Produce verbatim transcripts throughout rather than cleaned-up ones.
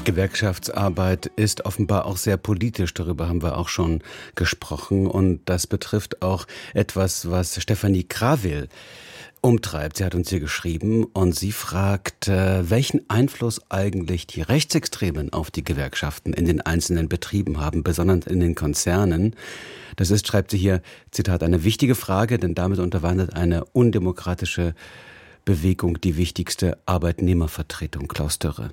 Gewerkschaftsarbeit ist offenbar auch sehr politisch, darüber haben wir auch schon gesprochen. Und das betrifft auch etwas, was Stefanie Krawil umtreibt. Sie hat uns hier geschrieben und sie fragt, welchen Einfluss eigentlich die Rechtsextremen auf die Gewerkschaften in den einzelnen Betrieben haben, besonders in den Konzernen. Das ist, schreibt sie hier, Zitat, eine wichtige Frage, denn damit unterwandert eine undemokratische Bewegung die wichtigste Arbeitnehmervertretung. Klaus Dörre.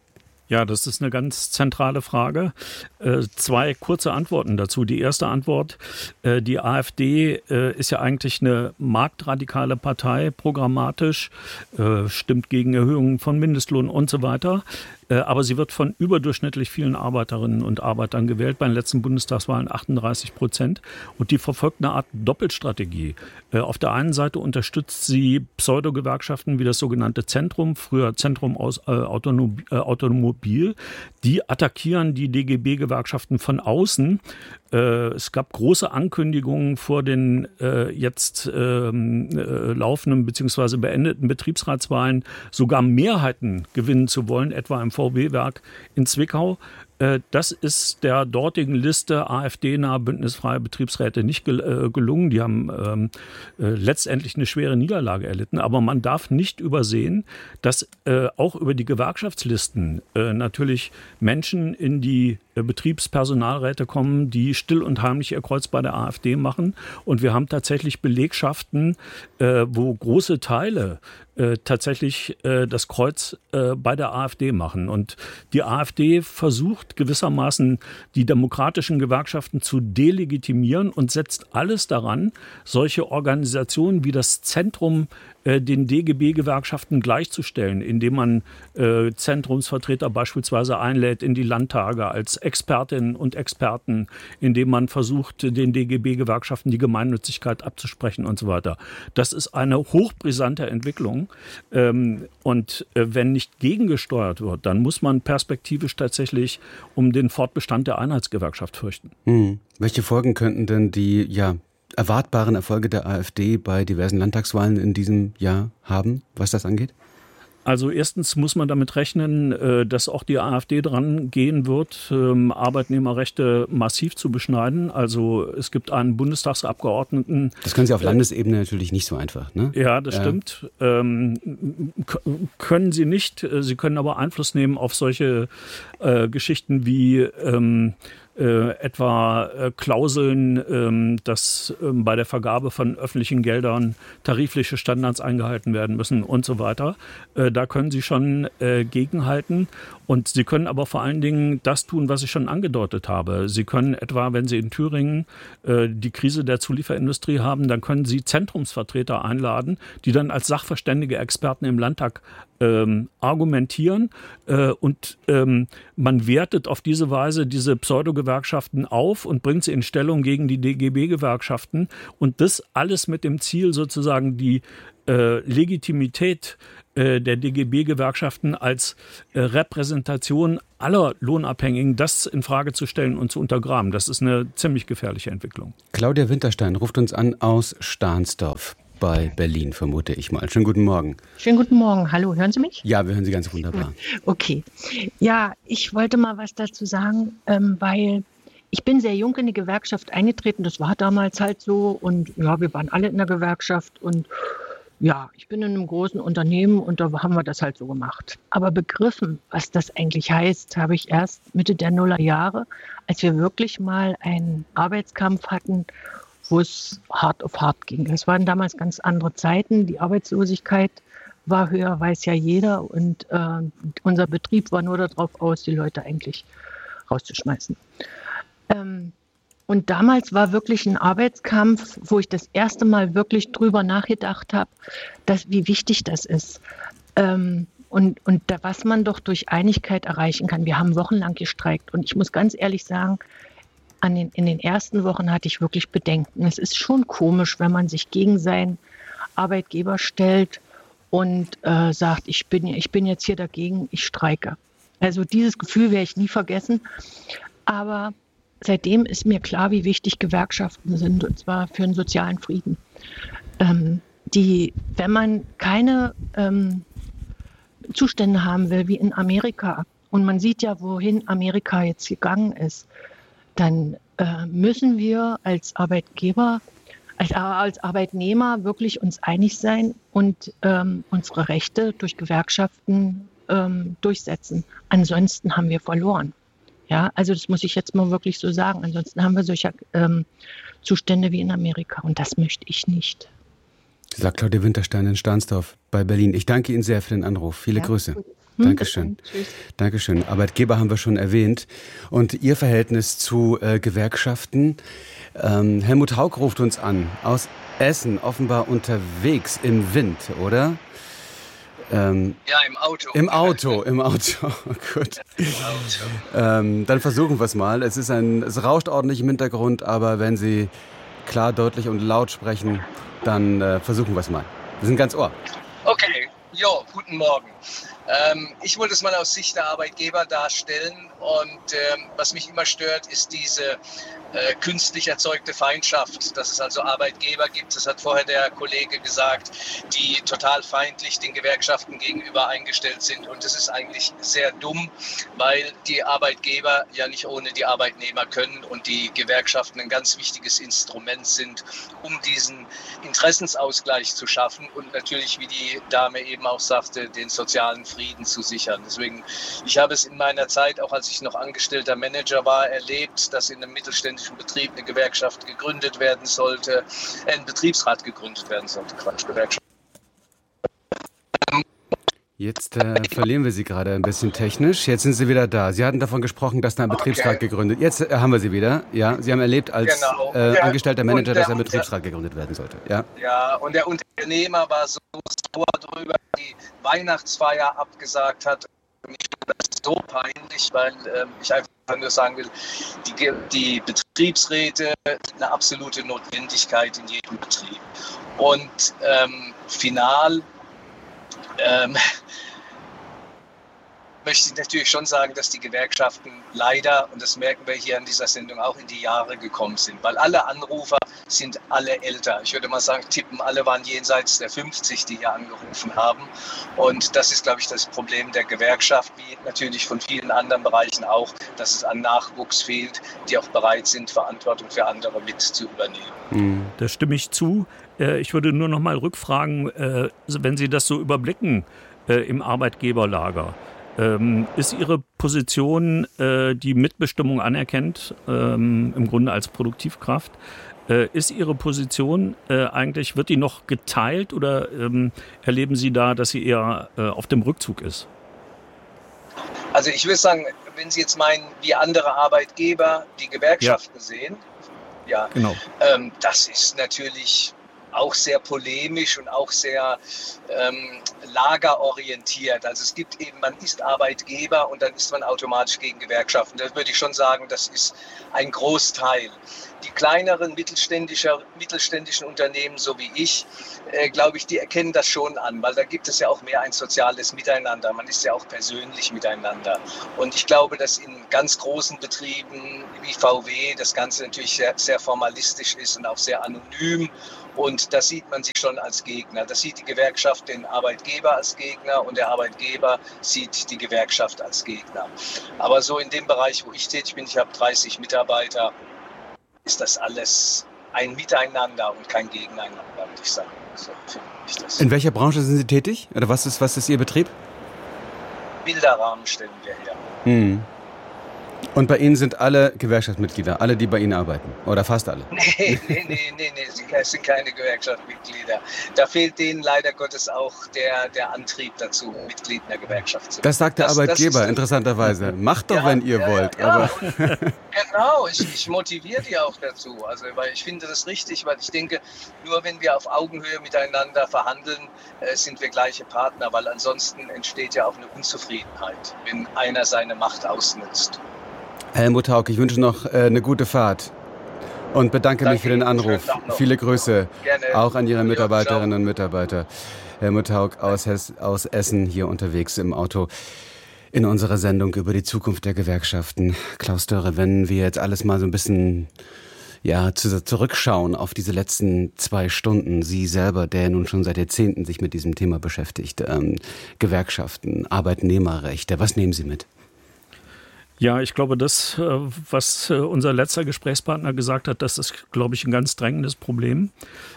Ja, das ist eine ganz zentrale Frage. Äh, zwei kurze Antworten dazu. Die erste Antwort, äh, die AfD äh, ist ja eigentlich eine marktradikale Partei, programmatisch, äh, stimmt gegen Erhöhungen von Mindestlohn und so weiter. Äh, aber sie wird von überdurchschnittlich vielen Arbeiterinnen und Arbeitern gewählt, bei den letzten Bundestagswahlen achtunddreißig Prozent. Und die verfolgt eine Art Doppelstrategie. Äh, auf der einen Seite unterstützt sie Pseudogewerkschaften wie das sogenannte Zentrum, früher Zentrum aus äh, Autonom, äh, Automobil. Die attackieren die D G B-Gewerkschaften von außen. Äh, es gab große Ankündigungen vor den äh, jetzt ähm, äh, laufenden bzw. beendeten Betriebsratswahlen, sogar Mehrheiten gewinnen zu wollen, etwa im V W-Werk in Zwickau. Das ist der dortigen Liste AfD-nahe bündnisfreie Betriebsräte nicht gel- äh, gelungen. Die haben ähm, äh, letztendlich eine schwere Niederlage erlitten. Aber man darf nicht übersehen, dass äh, auch über die Gewerkschaftslisten äh, natürlich Menschen in die äh, Betriebspersonalräte kommen, die still und heimlich ihr Kreuz bei der AfD machen. Und wir haben tatsächlich Belegschaften, äh, wo große Teile Äh, tatsächlich äh, das Kreuz äh, bei der AfD machen. Und die AfD versucht gewissermaßen, die demokratischen Gewerkschaften zu delegitimieren und setzt alles daran, solche Organisationen wie das Zentrum äh, den D G B-Gewerkschaften gleichzustellen, indem man äh, Zentrumsvertreter beispielsweise einlädt in die Landtage als Expertinnen und Experten, indem man versucht, den D G B-Gewerkschaften die Gemeinnützigkeit abzusprechen und so weiter. Das ist eine hochbrisante Entwicklung. Ähm, und äh, wenn nicht gegengesteuert wird, dann muss man perspektivisch tatsächlich um den Fortbestand der Einheitsgewerkschaft fürchten. Hm. Welche Folgen könnten denn die ja, erwartbaren Erfolge der AfD bei diversen Landtagswahlen in diesem Jahr haben, was das angeht? Also erstens muss man damit rechnen, dass auch die AfD dran gehen wird, Arbeitnehmerrechte massiv zu beschneiden. Also es gibt einen Bundestagsabgeordneten. Das können Sie auf Landesebene natürlich nicht so einfach, ne? Ja, das ja. stimmt. Ähm, können Sie nicht. Sie können aber Einfluss nehmen auf solche äh, Geschichten wie ähm, Äh, etwa äh, Klauseln, ähm, dass ähm, bei der Vergabe von öffentlichen Geldern tarifliche Standards eingehalten werden müssen und so weiter. Äh, da können Sie schon äh, gegenhalten. Und Sie können aber vor allen Dingen das tun, was ich schon angedeutet habe. Sie können etwa, wenn Sie in Thüringen äh, die Krise der Zulieferindustrie haben, dann können Sie Zentrumsvertreter einladen, die dann als sachverständige Experten im Landtag ähm, argumentieren. Äh, und ähm, man wertet auf diese Weise diese Pseudogewerkschaften auf und bringt sie in Stellung gegen die D G B-Gewerkschaften. Und das alles mit dem Ziel, sozusagen die äh, Legitimität der D G B-Gewerkschaften als äh, Repräsentation aller Lohnabhängigen, das in Frage zu stellen und zu untergraben. Das ist eine ziemlich gefährliche Entwicklung. Claudia Winterstein ruft uns an aus Stahnsdorf bei Berlin, vermute ich mal. Schönen guten Morgen. Schönen guten Morgen. Hallo, hören Sie mich? Ja, wir hören Sie ganz wunderbar. Okay. Ja, ich wollte mal was dazu sagen, ähm, weil ich bin sehr jung in die Gewerkschaft eingetreten. Das war damals halt so. Und ja, wir waren alle in der Gewerkschaft und ja, ich bin in einem großen Unternehmen und da haben wir das halt so gemacht. Aber begriffen, was das eigentlich heißt, habe ich erst Mitte der Nullerjahre, als wir wirklich mal einen Arbeitskampf hatten, wo es hart auf hart ging. Es waren damals ganz andere Zeiten. Die Arbeitslosigkeit war höher, weiß ja jeder. Und äh, unser Betrieb war nur darauf aus, die Leute eigentlich rauszuschmeißen. Ähm, Und damals war wirklich ein Arbeitskampf, wo ich das erste Mal wirklich drüber nachgedacht habe, dass, wie wichtig das ist. Ähm, und und da, was man doch durch Einigkeit erreichen kann. Wir haben wochenlang gestreikt. Und ich muss ganz ehrlich sagen, an den, in den ersten Wochen hatte ich wirklich Bedenken. Es ist schon komisch, wenn man sich gegen seinen Arbeitgeber stellt und äh, sagt, ich bin, ich bin jetzt hier dagegen, ich streike. Also dieses Gefühl werde ich nie vergessen. Aber seitdem ist mir klar, wie wichtig Gewerkschaften sind, und zwar für den sozialen Frieden. Ähm, die, wenn man keine ähm, Zustände haben will, wie in Amerika, und man sieht ja, wohin Amerika jetzt gegangen ist, dann äh, müssen wir als Arbeitgeber, als, als Arbeitnehmer wirklich uns einig sein und ähm, unsere Rechte durch Gewerkschaften ähm, durchsetzen. Ansonsten haben wir verloren. Ja, also das muss ich jetzt mal wirklich so sagen. Ansonsten haben wir solche ähm, Zustände wie in Amerika und das möchte ich nicht. Sagt Claudia Winterstein in Stahnsdorf bei Berlin. Ich danke Ihnen sehr für den Anruf. Viele ja, Grüße. Hm, Dankeschön. Tschüss. Dankeschön. Arbeitgeber haben wir schon erwähnt. Und Ihr Verhältnis zu äh, Gewerkschaften. Ähm, Helmut Haug ruft uns an aus Essen, offenbar unterwegs im Wind, oder? Ähm, ja, im Auto. Im Auto, im Auto. Gut. Im Auto. Ähm, dann versuchen wir es mal. Es ist ein, es rauscht ordentlich im Hintergrund, aber wenn Sie klar, deutlich und laut sprechen, dann äh, versuchen wir es mal. Wir sind ganz ohr. Okay, jo, guten Morgen. Ähm, ich wollte es mal aus Sicht der Arbeitgeber darstellen und ähm, was mich immer stört, ist diese äh, künstlich erzeugte Feindschaft, dass es also Arbeitgeber gibt, das hat vorher der Kollege gesagt, die total feindlich den Gewerkschaften gegenüber eingestellt sind und das ist eigentlich sehr dumm, weil die Arbeitgeber ja nicht ohne die Arbeitnehmer können und die Gewerkschaften ein ganz wichtiges Instrument sind, um diesen Interessensausgleich zu schaffen und natürlich, wie die Dame eben auch sagte, den sozialen Frieden zu sichern. Deswegen, ich habe es in meiner Zeit, auch als ich noch angestellter Manager war, erlebt, dass in einem mittelständischen Betrieb eine Gewerkschaft gegründet werden sollte, äh, ein Betriebsrat gegründet werden sollte, Quatsch, Gewerkschaft. Jetzt äh, verlieren wir Sie gerade ein bisschen technisch. Jetzt sind Sie wieder da. Sie hatten davon gesprochen, dass da ein Betriebsrat okay. gegründet. Jetzt äh, haben wir Sie wieder. Ja, Sie haben erlebt als genau. äh, der, angestellter Manager, dass ein der, Betriebsrat gegründet werden sollte. Ja. ja, und der Unternehmer war so sauer drüber, die Weihnachtsfeier abgesagt hat. Mich das ist so peinlich, weil ähm, ich einfach nur sagen will, die, die Betriebsräte sind eine absolute Notwendigkeit in jedem Betrieb. Und ähm, final ähm, möchte ich natürlich schon sagen, dass die Gewerkschaften leider, und das merken wir hier in dieser Sendung, auch in die Jahre gekommen sind. Weil alle Anrufer sind alle älter. Ich würde mal sagen, tippen, alle waren jenseits der fünfzig, die hier angerufen haben. Und das ist, glaube ich, das Problem der Gewerkschaft, wie natürlich von vielen anderen Bereichen auch, dass es an Nachwuchs fehlt, die auch bereit sind, Verantwortung für andere mit zu übernehmen. Da stimme ich zu. Ich würde nur noch mal rückfragen, wenn Sie das so überblicken im Arbeitgeberlager. Ähm, ist Ihre Position, äh, die Mitbestimmung anerkennt, ähm, im Grunde als Produktivkraft, äh, ist Ihre Position äh, eigentlich, wird die noch geteilt oder ähm, erleben Sie da, dass sie eher äh, auf dem Rückzug ist? Also ich würde sagen, wenn Sie jetzt meinen, wie andere Arbeitgeber die Gewerkschaften ja. sehen, ja, genau. ähm, das ist natürlich auch sehr polemisch und auch sehr ähm, lagerorientiert. Also es gibt eben, man ist Arbeitgeber und dann ist man automatisch gegen Gewerkschaften. Da würde ich schon sagen, das ist ein Großteil. Die kleineren mittelständischer, mittelständischen Unternehmen, so wie ich, äh, glaube ich, die erkennen das schon an, weil da gibt es ja auch mehr ein soziales Miteinander. Man ist ja auch persönlich miteinander. Und ich glaube, dass in ganz großen Betrieben wie V W das Ganze natürlich sehr, sehr formalistisch ist und auch sehr anonym. Und da sieht man sich schon als Gegner. Da sieht die Gewerkschaft den Arbeitgeber als Gegner und der Arbeitgeber sieht die Gewerkschaft als Gegner. Aber so in dem Bereich, wo ich tätig bin, ich habe dreißig Mitarbeiter, ist das alles ein Miteinander und kein Gegeneinander, würde ich sagen. So finde ich das. In welcher Branche sind Sie tätig? Oder was ist, was ist Ihr Betrieb? Bilderrahmen stellen wir her. Hm. Und bei Ihnen sind alle Gewerkschaftsmitglieder, alle, die bei Ihnen arbeiten? Oder fast alle? Nee, nee, nee, nee, nee, sie sind keine Gewerkschaftsmitglieder. Da fehlt denen leider Gottes auch der, der Antrieb dazu, Mitglied einer Gewerkschaft zu werden. Das sagt der das, Arbeitgeber, das interessanterweise. Macht doch, ja, wenn ihr ja, wollt. Ja, aber ja. Genau, ich, ich motiviere die auch dazu. Also, weil ich finde das richtig, weil ich denke, nur wenn wir auf Augenhöhe miteinander verhandeln, äh, sind wir gleiche Partner, weil ansonsten entsteht ja auch eine Unzufriedenheit, wenn einer seine Macht ausnutzt. Helmut Haug, ich wünsche noch äh, eine gute Fahrt und bedanke Danke mich für den Anruf. Viele Grüße Gerne. Auch an Ihre Mitarbeiterinnen und Mitarbeiter. Helmut Haug aus, Hess, aus Essen hier unterwegs im Auto in unserer Sendung über die Zukunft der Gewerkschaften. Klaus Dörre, wenn wir jetzt alles mal so ein bisschen ja, zu, zurückschauen auf diese letzten zwei Stunden, Sie selber, der nun schon seit Jahrzehnten sich mit diesem Thema beschäftigt, ähm, Gewerkschaften, Arbeitnehmerrechte, was nehmen Sie mit? Ja, ich glaube, das, was unser letzter Gesprächspartner gesagt hat, das ist, glaube ich, ein ganz drängendes Problem.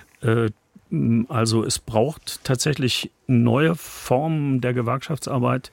Also es braucht tatsächlich neue Formen der Gewerkschaftsarbeit,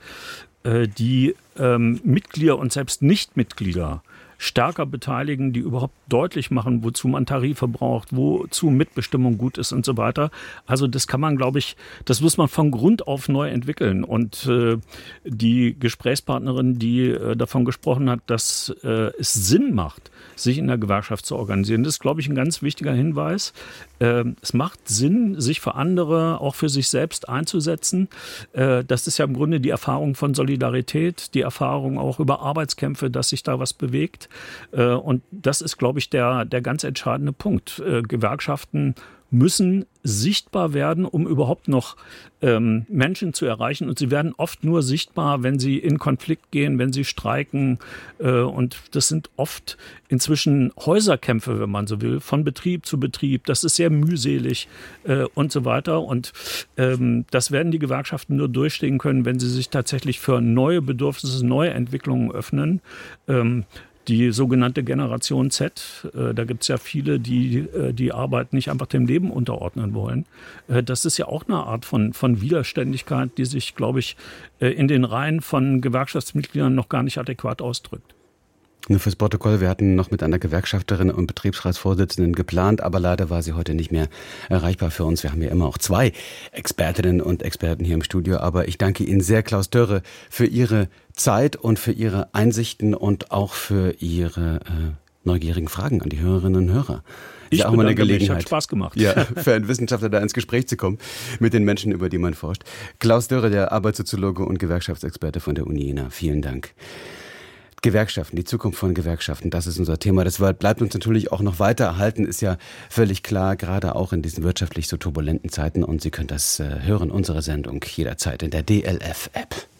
die Mitglieder und selbst Nichtmitglieder stärker beteiligen, die überhaupt deutlich machen, wozu man Tarife braucht, wozu Mitbestimmung gut ist und so weiter. Also das kann man, glaube ich, das muss man von Grund auf neu entwickeln. Und äh, die Gesprächspartnerin, die äh, davon gesprochen hat, dass äh, es Sinn macht, sich in der Gewerkschaft zu organisieren, das ist, glaube ich, ein ganz wichtiger Hinweis. Äh, es macht Sinn, sich für andere, auch für sich selbst einzusetzen. Äh, das ist ja im Grunde die Erfahrung von Solidarität, die Erfahrung auch über Arbeitskämpfe, dass sich da was bewegt. Und das ist, glaube ich, der, der ganz entscheidende Punkt. Gewerkschaften müssen sichtbar werden, um überhaupt noch ähm, Menschen zu erreichen. Und sie werden oft nur sichtbar, wenn sie in Konflikt gehen, wenn sie streiken. Äh, und das sind oft inzwischen Häuserkämpfe, wenn man so will, von Betrieb zu Betrieb. Das ist sehr mühselig äh, und so weiter. Und ähm, das werden die Gewerkschaften nur durchstehen können, wenn sie sich tatsächlich für neue Bedürfnisse, neue Entwicklungen öffnen. Ähm, Die sogenannte Generation Z, äh, da gibt es ja viele, die äh, die Arbeit nicht einfach dem Leben unterordnen wollen. Äh, das ist ja auch eine Art von, von Widerständigkeit, die sich, glaube ich, äh, in den Reihen von Gewerkschaftsmitgliedern noch gar nicht adäquat ausdrückt. Nur fürs Protokoll, wir hatten noch mit einer Gewerkschafterin und Betriebsratsvorsitzenden geplant, aber leider war sie heute nicht mehr erreichbar für uns. Wir haben ja immer auch zwei Expertinnen und Experten hier im Studio, aber ich danke Ihnen sehr, Klaus Dörre, für Ihre Zeit und für Ihre Einsichten und auch für Ihre äh, neugierigen Fragen an die Hörerinnen und Hörer. Ich ja auch mal eine Gelegenheit. Mich, hat Spaß gemacht. Ja, für einen Wissenschaftler da ins Gespräch zu kommen mit den Menschen, über die man forscht. Klaus Dörre, der Arbeitssoziologe und Gewerkschaftsexperte von der Uni Jena. Vielen Dank. Gewerkschaften, die Zukunft von Gewerkschaften, das ist unser Thema. Das bleibt uns natürlich auch noch weiter erhalten, ist ja völlig klar, gerade auch in diesen wirtschaftlich so turbulenten Zeiten. Und Sie können das hören, unsere Sendung, jederzeit in der D L F-App.